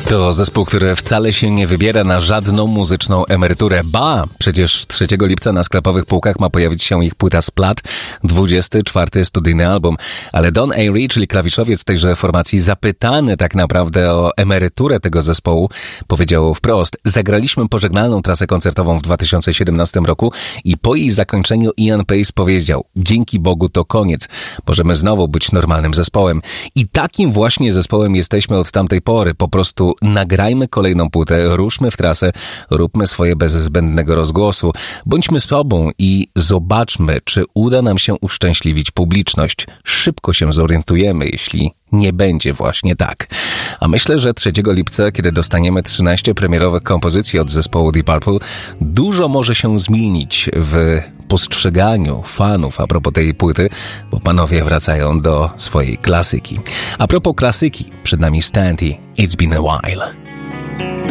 To zespół, który wcale się nie wybiera na żadną muzyczną emeryturę. Ba! Przecież 3 lipca na sklepowych półkach ma pojawić się ich płyta Splat, 24. studyjny album. Ale Don Airey, czyli klawiszowiec tejże formacji, zapytany tak naprawdę o emeryturę tego zespołu, powiedział wprost: zagraliśmy pożegnalną trasę koncertową w 2017 roku i po jej zakończeniu Ian Paice powiedział: dzięki Bogu to koniec. Możemy znowu być normalnym zespołem. I takim właśnie zespołem jesteśmy od tamtej pory. Po prostu nagrajmy kolejną płytę, ruszmy w trasę, róbmy swoje bez zbędnego rozgłosu. Bądźmy sobą i zobaczmy, czy uda nam się uszczęśliwić publiczność. Szybko się zorientujemy, jeśli nie będzie właśnie tak. A myślę, że 3 lipca, kiedy dostaniemy 13 premierowych kompozycji od zespołu Deep Purple, dużo może się zmienić w postrzeganiu fanów a propos tej płyty, bo panowie wracają do swojej klasyki. A propos klasyki, przed nami Stanty, It's Been a While.